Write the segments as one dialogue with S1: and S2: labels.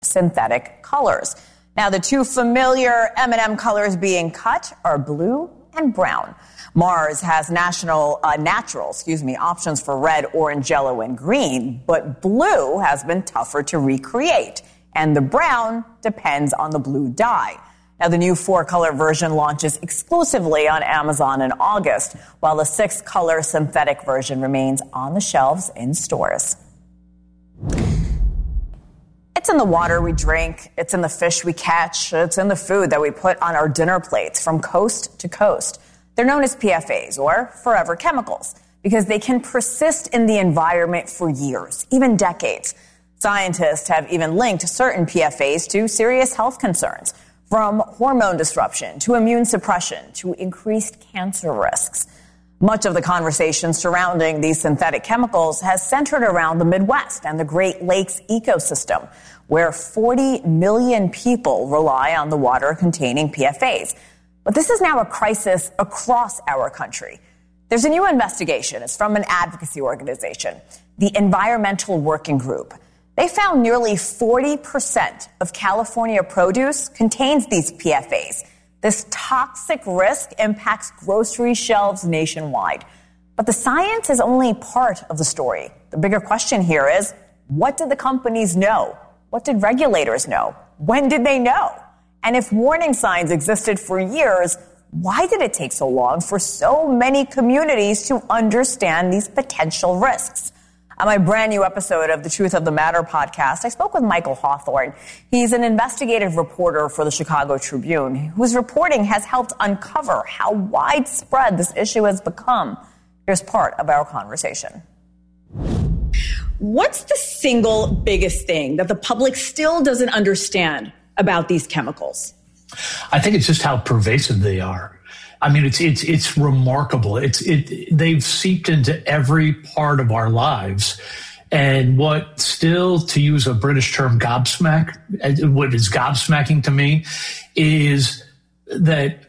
S1: synthetic colors. Now, the two familiar M&M colors being cut are blue and brown. Mars has natural options for red, orange, yellow, and green, but blue has been tougher to recreate, and the brown depends on the blue dye. Now, the new 4-color version launches exclusively on Amazon in August, while the 6-color synthetic version remains on the shelves in stores. It's in the water we drink, it's in the fish we catch, it's in the food that we put on our dinner plates from coast to coast. They're known as PFAS, or forever chemicals, because they can persist in the environment for years, even decades. Scientists have even linked certain PFAS to serious health concerns, from hormone disruption to immune suppression to increased cancer risks. Much of the conversation surrounding these synthetic chemicals has centered around the Midwest and the Great Lakes ecosystem, where 40 million people rely on the water containing PFAS. But this is now a crisis across our country. There's a new investigation. It's from an advocacy organization, the Environmental Working Group. They found nearly 40% of California produce contains these PFAS. This toxic risk impacts grocery shelves nationwide. But the science is only part of the story. The bigger question here is, what did the companies know? What did regulators know? When did they know? And if warning signs existed for years, why did it take so long for so many communities to understand these potential risks? On my brand new episode of the Truth of the Matter podcast, I spoke with Michael Hawthorne. He's an investigative reporter for the Chicago Tribune, whose reporting has helped uncover how widespread this issue has become. Here's part of our conversation. What's the single biggest thing that the public still doesn't understand about these chemicals?
S2: I think it's just how pervasive they are. I mean, it's remarkable. They've seeped into every part of our lives. And what still, to use a British term, what is gobsmacking to me is that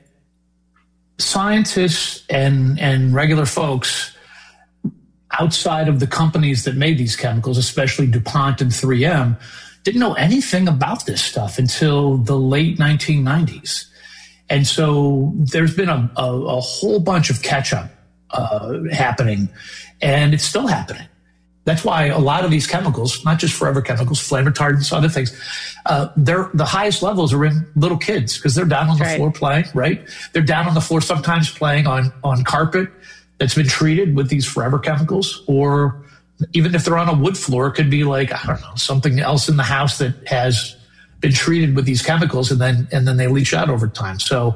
S2: scientists and regular folks outside of the companies that made these chemicals, especially DuPont and 3M, didn't know anything about this stuff until the late 1990s. And so there's been a whole bunch of catch-up happening, and it's still happening. That's why a lot of these chemicals, not just forever chemicals, flame retardants, other things, the highest levels are in little kids because they're down on the floor playing, right? They're down on the floor sometimes playing on carpet that's been treated with these forever chemicals, or even if they're on a wood floor, it could be like, I don't know, something else in the house that has been treated with these chemicals and then they leach out over time. So,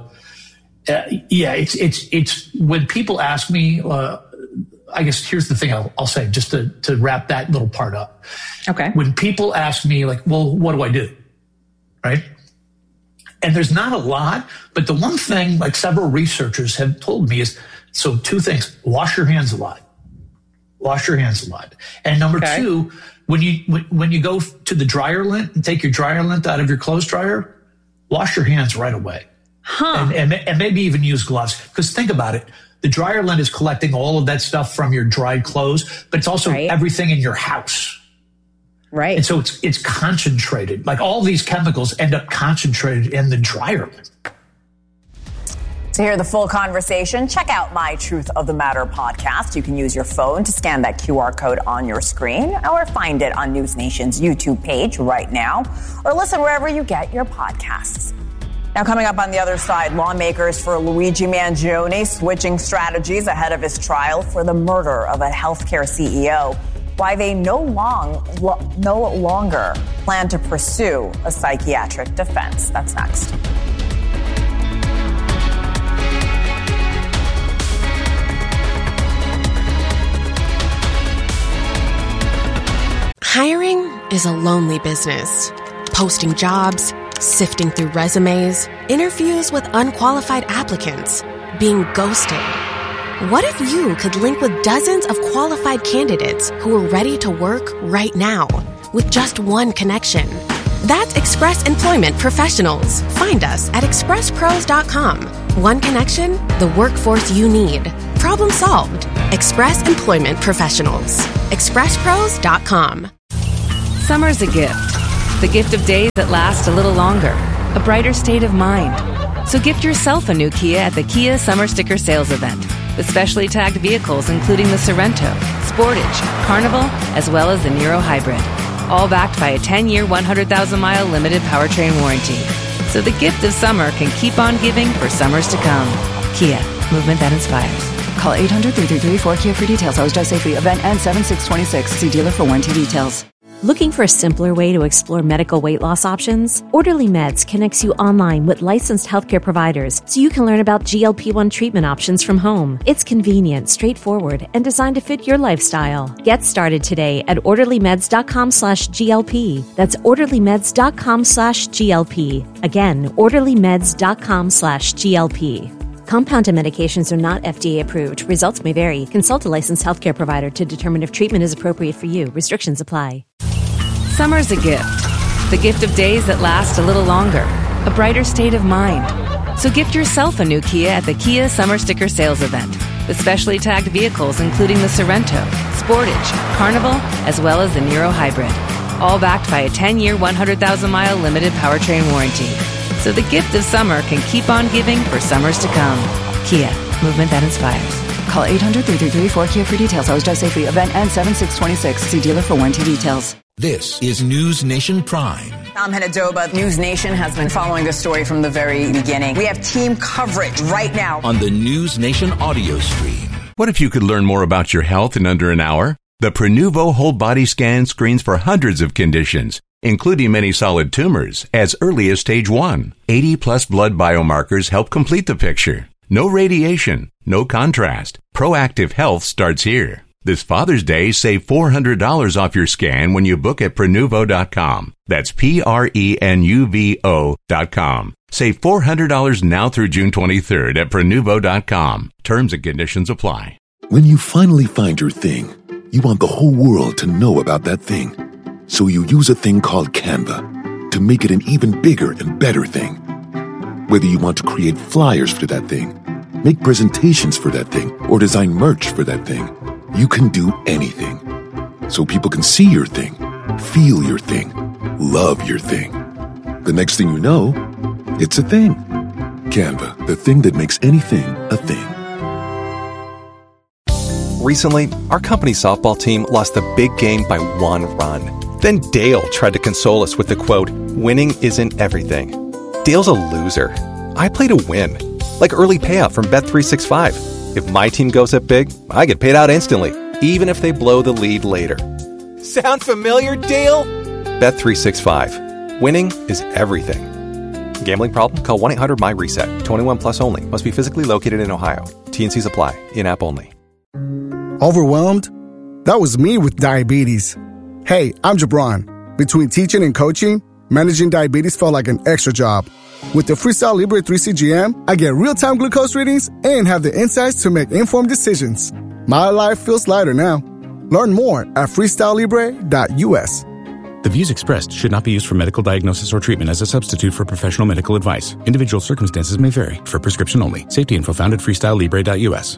S2: it's when people ask me, I guess here's the thing I'll say just to wrap that little part up.
S1: Okay.
S2: When people ask me like, well, what do I do? Right. And there's not a lot, but the one thing like several researchers have told me is, so two things, wash your hands a lot. Wash your hands a lot. And number two, when you go to the dryer lint and take your dryer lint out of your clothes dryer, wash your hands right away. And maybe even use gloves. Because think about it. The dryer lint is collecting all of that stuff from your dried clothes, but it's also everything in your house.
S1: Right.
S2: And so it's concentrated. Like all these chemicals end up concentrated in the dryer lint.
S1: To hear the full conversation, check out my Truth of the Matter podcast. You can use your phone to scan that QR code on your screen or find it on News Nation's YouTube page right now or listen wherever you get your podcasts. Now, coming up on the other side, lawmakers for Luigi Mangione switching strategies ahead of his trial for the murder of a healthcare CEO. Why they no longer plan to pursue a psychiatric defense. That's next.
S3: Hiring is a lonely business. Posting jobs, sifting through resumes, interviews with unqualified applicants, being ghosted. What if you could link with dozens of qualified candidates who are ready to work right now with just one connection? That's Express Employment Professionals. Find us at expresspros.com. One connection, the workforce you need. Problem solved. Express Employment Professionals. expresspros.com.
S4: Summer's a gift, the gift of days that last a little longer, a brighter state of mind. So gift yourself a new Kia at the Kia Summer Sticker Sales Event, with specially tagged vehicles including the Sorento, Sportage, Carnival, as well as the Niro Hybrid. All backed by a 10-year, 100,000-mile limited powertrain warranty. So the gift of summer can keep on giving for summers to come. Kia, movement that inspires.
S5: Call 800-333-4KIA for details. Always drive safely. Event ends 7/6/26. See dealer for warranty details.
S6: Looking for a simpler way to explore medical weight loss options? Orderly Meds connects you online with licensed healthcare providers so you can learn about GLP-1 treatment options from home. It's convenient, straightforward, and designed to fit your lifestyle. Get started today at orderlymeds.com/GLP. That's orderlymeds.com/GLP. Again, orderlymeds.com/GLP. Compounded medications are not FDA approved. Results may vary. Consult a licensed healthcare provider to determine if treatment is appropriate for you. Restrictions apply.
S4: Summer's a gift. The gift of days that last a little longer, a brighter state of mind. So gift yourself a new Kia at the Kia Summer Sticker Sales Event, with specially tagged vehicles including the Sorento, Sportage, Carnival, as well as the Niro Hybrid. All backed by a 10-year, 100,000-mile limited powertrain warranty. So the gift of summer can keep on giving for summers to come. Kia, movement that inspires.
S5: Call 800-333-4KIA for details. Always drive safely. Event ends 7/6/26. See dealer for warranty details.
S7: This is News Nation Prime.
S1: I'm Henadoba. News Nation has been following this story from the very beginning. We have team coverage right now
S7: on the News Nation audio stream.
S8: What if you could learn more about your health in under an hour? The Prenuvo whole body scan screens for hundreds of conditions, including many solid tumors, as early as stage 1. 80-plus blood biomarkers help complete the picture. No radiation, no contrast. Proactive health starts here. This Father's Day, save $400 off your scan when you book at Prenuvo.com. That's Prenuvo.com. Save $400 now through June 23rd at Prenuvo.com. Terms and conditions apply.
S9: When you finally find your thing, you want the whole world to know about that thing. So you use a thing called Canva to make it an even bigger and better thing. Whether you want to create flyers for that thing, make presentations for that thing, or design merch for that thing, you can do anything. So people can see your thing, feel your thing, love your thing. The next thing you know, it's a thing. Canva, the thing that makes anything a thing.
S10: Recently, our company's softball team lost the big game by 1 run. Then Dale tried to console us with the quote, "Winning isn't everything." Dale's a loser. I play to win, like early payout from Bet365. If my team goes up big, I get paid out instantly, even if they blow the lead later. Sound familiar, Dale? Bet365. Winning is everything. Gambling problem? Call 1-800-MY-RESET. 21 plus only. Must be physically located in Ohio. T&Cs apply. In-app only.
S11: Overwhelmed? That was me with diabetes. Hey, I'm Jabron. Between teaching and coaching, managing diabetes felt like an extra job. With the Freestyle Libre 3 CGM, I get real-time glucose readings and have the insights to make informed decisions. My life feels lighter now. Learn more at freestylelibre.us.
S12: The views expressed should not be used for medical diagnosis or treatment as a substitute for professional medical advice. Individual circumstances may vary. For prescription only. Safety info found at freestylelibre.us.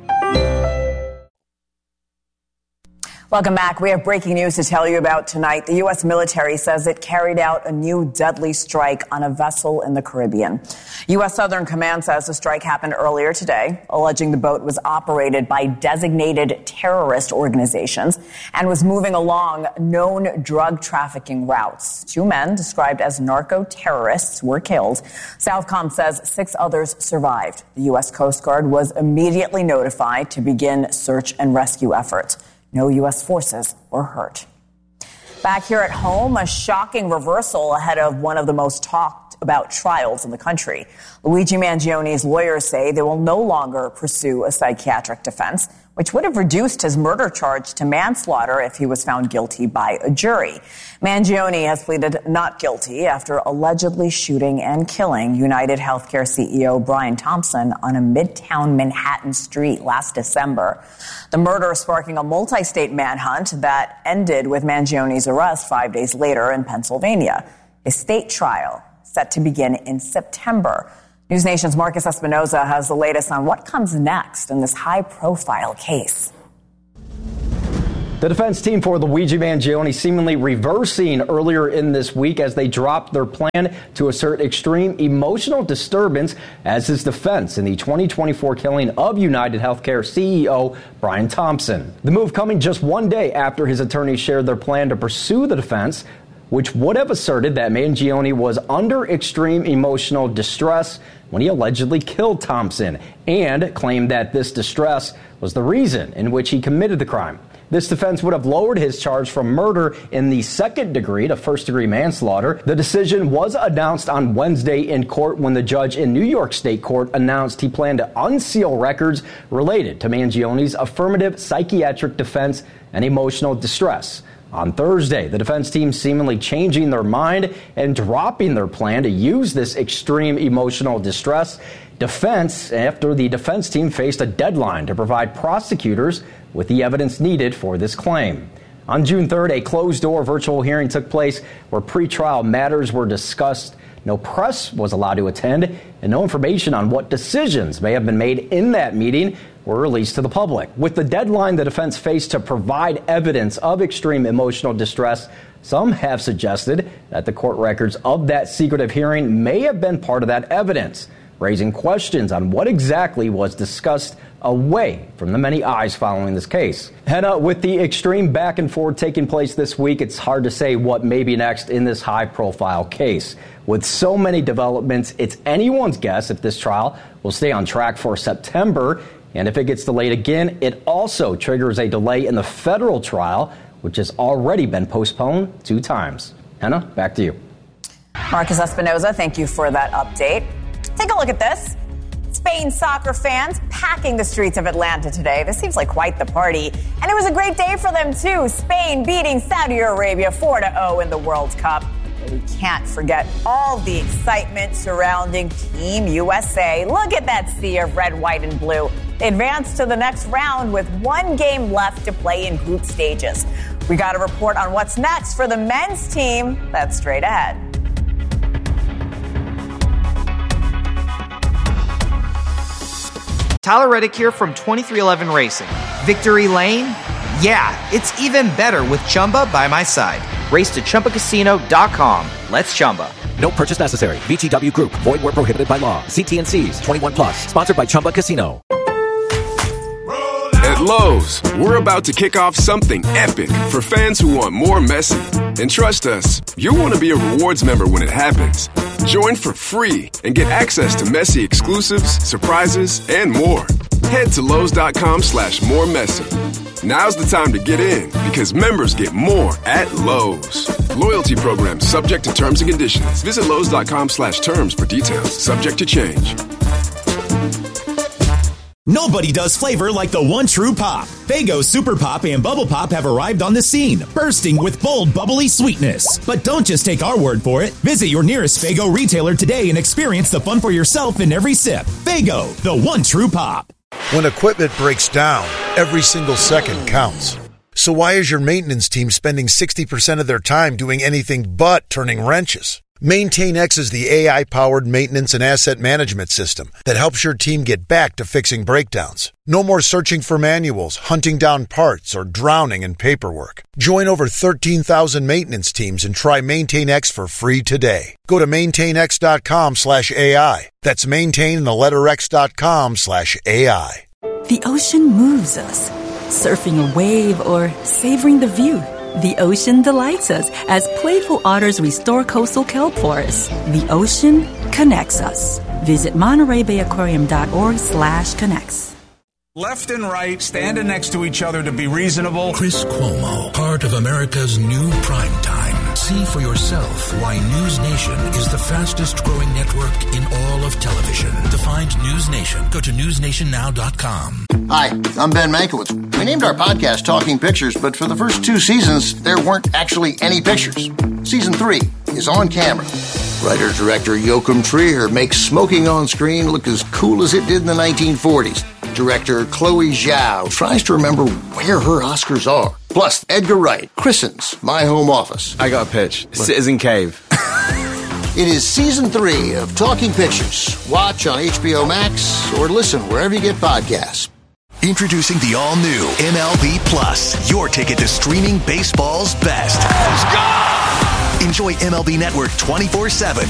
S1: Welcome back. We have breaking news to tell you about tonight. The U.S. military says it carried out a new deadly strike on a vessel in the Caribbean. U.S. Southern Command says the strike happened earlier today, alleging the boat was operated by designated terrorist organizations and was moving along known drug trafficking routes. 2 men, described as narco-terrorists, were killed. Southcom says 6 others survived. The U.S. Coast Guard was immediately notified to begin search and rescue efforts. No U.S. forces were hurt. Back here at home, a shocking reversal ahead of one of the most talked about trials in the country. Luigi Mangione's lawyers say they will no longer pursue a psychiatric defense, which would have reduced his murder charge to manslaughter if he was found guilty by a jury. Mangione has pleaded not guilty after allegedly shooting and killing United Healthcare CEO Brian Thompson on a Midtown Manhattan street last December. The murder sparking a multi-state manhunt that ended with Mangione's arrest 5 days later in Pennsylvania. His state trial set to begin in September. News Nation's Marcus Espinoza has the latest on what comes next in this high-profile case.
S13: The defense team for Luigi Mangione seemingly reversing earlier in this week as they dropped their plan to assert extreme emotional disturbance as his defense in the 2024 killing of United Healthcare CEO Brian Thompson. The move coming just one day after his attorneys shared their plan to pursue the defense, which would have asserted that Mangione was under extreme emotional distress when he allegedly killed Thompson, and claimed that this distress was the reason in which he committed the crime. This defense would have lowered his charge from murder in the second degree to first-degree manslaughter. The decision was announced on Wednesday in court when the judge in New York State Court announced he planned to unseal records related to Mangione's affirmative psychiatric defense and emotional distress. On Thursday, the defense team seemingly changing their mind and dropping their plan to use this extreme emotional distress defense after the defense team faced a deadline to provide prosecutors with the evidence needed for this claim. On June 3rd, a closed-door virtual hearing took place where pretrial matters were discussed. No press was allowed to attend, and no information on what decisions may have been made in that meeting were released to the public. With the deadline the defense faced to provide evidence of extreme emotional distress, some have suggested that the court records of that secretive hearing may have been part of that evidence, raising questions on what exactly was discussed away from the many eyes following this case. Henna, with the extreme back and forth taking place this week, it's hard to say what may be next in this high-profile case. With so many developments, it's anyone's guess if this trial will stay on track for September. And if it gets delayed again, it also triggers a delay in the federal trial, which has already been postponed 2 times. Henna, back to you.
S1: Marcus Espinoza, thank you for that update. Take a look at this. Spain soccer fans packing the streets of Atlanta today. This seems like quite the party. And it was a great day for them, too. Spain beating Saudi Arabia 4-0 in the World Cup. But we can't forget all the excitement surrounding Team USA. Look at that sea of red, white, and blue. They advanced to the next round with 1 game left to play in group stages. We got a report on what's next for the men's team. That's straight ahead.
S14: Tyler Reddick here from 2311 Racing. Victory Lane? Yeah, it's even better with Chumba by my side. Race to ChumbaCasino.com. Let's Chumba.
S15: No purchase necessary. VGW Group. Void where prohibited by law. See T&Cs. 21 plus. Sponsored by Chumba Casino.
S16: At Lowe's, we're about to kick off something epic for fans who want more Messi. And trust us, you'll want to be a rewards member when it happens. Join for free and get access to Messi exclusives, surprises, and more. Head to Lowe's.com/moremessy. Now's the time to get in because members get more at Lowe's. Loyalty program subject to terms and conditions. Visit Lowe's.com/terms for details. Subject to change.
S17: Nobody does flavor like the one true pop. Faygo Super Pop and Bubble Pop have arrived on the scene, bursting with bold, bubbly sweetness. But don't just take our word for it. Visit your nearest Faygo retailer today and experience the fun for yourself in every sip. Faygo, the one true pop.
S18: When equipment breaks down, every single second counts. So why is your maintenance team spending 60% of their time doing anything but turning wrenches? MaintainX is the AI-powered maintenance and asset management system that helps your team get back to fixing breakdowns. No more searching for manuals, hunting down parts, or drowning in paperwork. Join over 13,000 maintenance teams and try MaintainX for free today. Go to maintainx.com/AI. That's maintain.x.com/AI.
S19: The ocean moves us. Surfing a wave or savoring the view. The ocean delights us as playful otters restore coastal kelp forests. The ocean connects us. Visit MontereyBayAquarium.org/connects.
S20: Left and right, standing next to each other to be reasonable.
S7: Chris Cuomo, part of America's new primetime. See for yourself why News Nation is the fastest growing network in all of television. To find News Nation, go to newsnationnow.com.
S21: Hi, I'm Ben Mankiewicz. We named our podcast Talking Pictures, but for the first 2 seasons, there weren't actually any pictures. Season 3 is on camera. Writer-director Joachim Trier makes smoking on screen look as cool as it did in the 1940s. Director Chloe Zhao tries to remember where her Oscars are. Plus, Edgar Wright christens My Home Office.
S22: I got a pitch. Citizen Cave.
S21: It is Season 3 of Talking Pictures. Watch on HBO Max or listen wherever you get podcasts.
S2: Introducing the all-new MLB Plus, your ticket to streaming baseball's best. Let's go! Enjoy MLB Network 24/7,